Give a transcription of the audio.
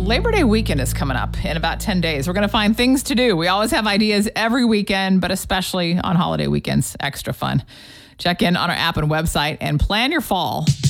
Labor Day weekend is coming up in about 10 days. We're going to find things to do. We always have ideas every weekend, but especially on holiday weekends, extra fun. Check in on our app and website and plan your fall.